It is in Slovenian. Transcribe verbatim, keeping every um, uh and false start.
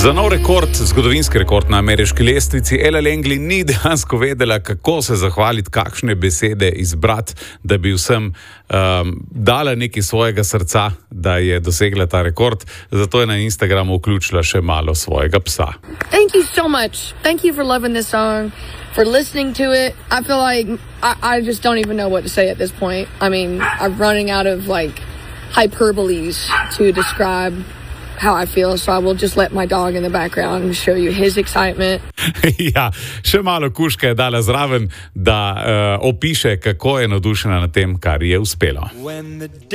Za nov rekord, zgodovinski rekord na ameriški lestvici, Ella Langley ni dejansko vedela, kako se zahvaliti, kakšne besede izbrati, da bi vsem um, dala nekaj svojega srca, da je dosegla ta rekord. Zato je na Instagramu vključila še malo svojega psa. Thank you so much. Thank you for loving this song, for listening to it. I feel like I, I just don't even know what to say at this point. I mean, I'm running out of like hyperboles to describe how I feel, so I will just let my dog in the background show you his excitement. Ja, še malo kužka je dala zraven, da uh, opiše, kako je navdušena nad tem, kar je uspelo.